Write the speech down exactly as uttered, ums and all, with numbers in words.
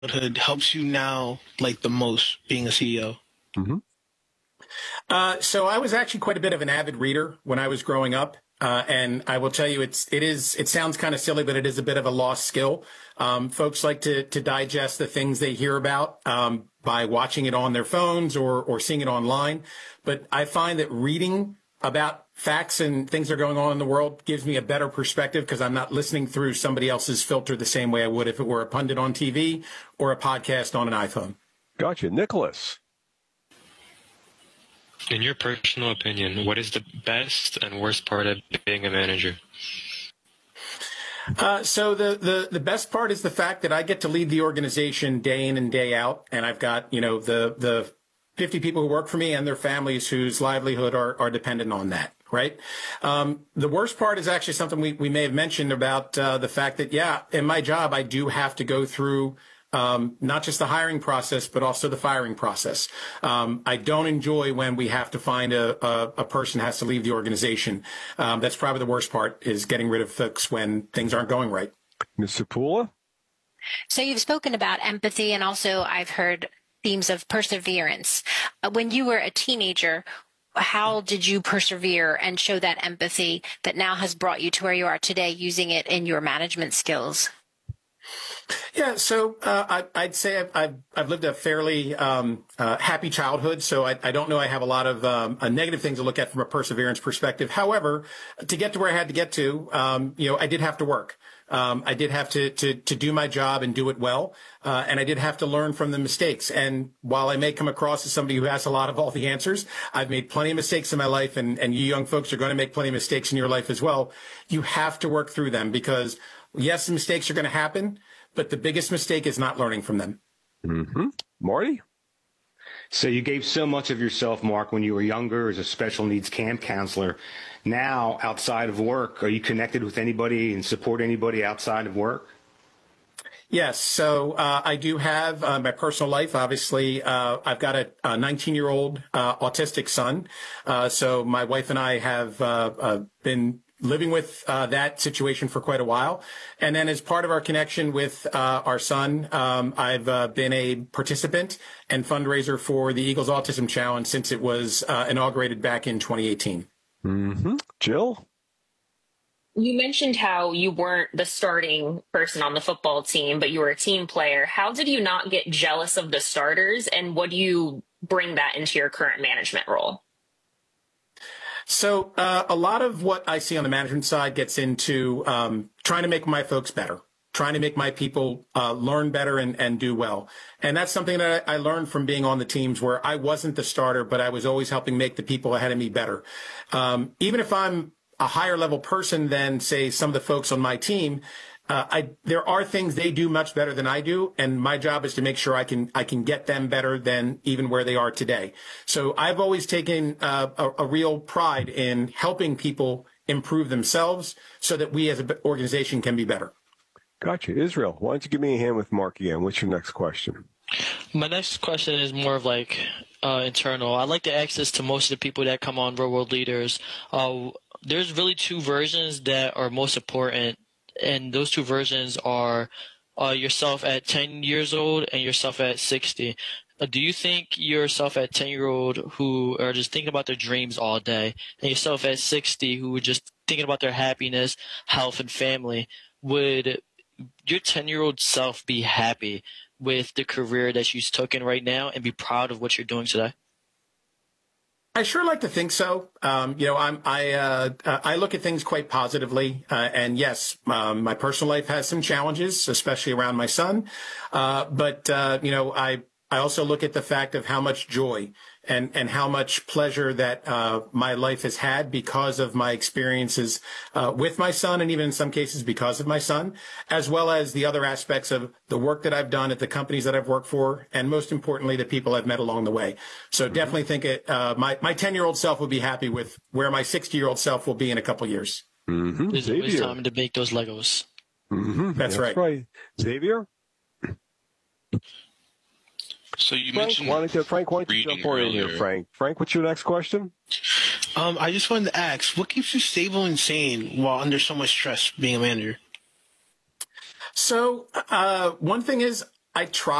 childhood helps you now like the most being a C E O? Mm-hmm. Uh, so I was actually quite a bit of an avid reader when I was growing up. Uh, and I will tell you, it's, it is, it sounds kind of silly, but it is a bit of a lost skill. Um, folks like to, to digest the things they hear about, um, by watching it on their phones or, or seeing it online. But I find that reading about facts and things that are going on in the world gives me a better perspective because I'm not listening through somebody else's filter the same way I would if it were a pundit on T V or a podcast on an iPhone. Gotcha. Nicholas. In your personal opinion, what is the best and worst part of being a manager? Uh, so the, the, the best part is the fact that I get to lead the organization day in and day out. And I've got, you know, the, the fifty people who work for me and their families whose livelihood are, are dependent on that. Right. Um, the worst part is actually something we, we may have mentioned about uh, the fact that, yeah, in my job, I do have to go through Um, not just the hiring process, but also the firing process. Um, I don't enjoy when we have to find a, a, a person has to leave the organization. Um, that's probably the worst part is getting rid of folks when things aren't going right. Miz Sapula? So you've spoken about empathy, and also I've heard themes of perseverance. Uh, when you were a teenager, how did you persevere and show that empathy that now has brought you to where you are today, using it in your management skills? Yeah, so uh, I, I'd say I've, I've, I've lived a fairly um, uh, happy childhood, so I, I don't know I have a lot of um, uh, negative things to look at from a perseverance perspective. However, to get to where I had to get to, um, you know, I did have to work. Um, I did have to, to, to do my job and do it well, uh, and I did have to learn from the mistakes. And while I may come across as somebody who has a lot of all the answers, I've made plenty of mistakes in my life, and, and you young folks are going to make plenty of mistakes in your life as well. You have to work through them because, yes, the mistakes are going to happen, but the biggest mistake is not learning from them. Mm-hmm. Marty? So you gave so much of yourself, Mark, when you were younger as a special needs camp counselor. Now, outside of work, are you connected with anybody and support anybody outside of work? Yes. So uh, I do have uh, my personal life. Obviously, uh, I've got a nineteen-year-old uh, autistic son. Uh, so my wife and I have uh, uh, been living with uh, that situation for quite a while. And then as part of our connection with uh, our son, um, I've uh, been a participant and fundraiser for the Eagles Autism Challenge since it was uh, inaugurated back in twenty eighteen. Mm-hmm. Jill? You mentioned how you weren't the starting person on the football team, but you were a team player. How did you not get jealous of the starters, and what do you bring that into your current management role? So uh, a lot of what I see on the management side gets into um, trying to make my folks better, trying to make my people uh, learn better and, and do well. And that's something that I, I learned from being on the teams where I wasn't the starter, but I was always helping make the people ahead of me better. Um, even if I'm a higher level person than, say, some of the folks on my team, Uh, I, there are things they do much better than I do, and my job is to make sure I can I can get them better than even where they are today. So I've always taken uh, a, a real pride in helping people improve themselves so that we as an organization can be better. Gotcha. Israel, why don't you give me a hand with Mark again? What's your next question? My next question is more of like uh, internal. I like to ask this to most of the people that come on Real World Leaders. Uh, there's really two versions that are most important. And those two versions are uh, yourself at ten years old and yourself at sixty. Uh, do you think yourself at ten-year-old who are just thinking about their dreams all day, and yourself at sixty who are just thinking about their happiness, health, and family, would your ten-year-old self be happy with the career that she's taken right now and be proud of what you're doing today? I sure like to think so. Um, you know, I'm, I uh, I look at things quite positively, uh, and yes, um, my personal life has some challenges, especially around my son. Uh, but uh, you know, I I also look at the fact of how much joy and and how much pleasure that uh, my life has had because of my experiences uh, with my son, and even in some cases because of my son, as well as the other aspects of the work that I've done at the companies that I've worked for, and most importantly, the people I've met along the way. So mm-hmm. definitely think it. Uh, my my ten-year-old self will be happy with where my sixty-year-old self will be in a couple of years. Mm-hmm. It's always time to make those Legos. Mm-hmm. That's, That's right. right. Xavier? So you Frank, mentioned why don't you, Frank, why don't you jump right in here, Frank? Frank, what's your next question? Um, I just wanted to ask, what keeps you stable and sane while under so much stress being a manager? So uh, one thing is I try.